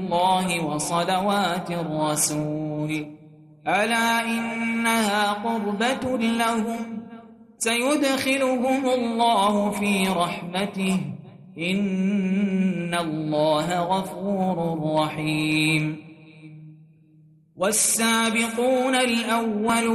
الله وصلوات الرسول ألا إنها قربة لهم سيدخلهم الله في رحمته إن الله غفور رحيم والسابقون الأولون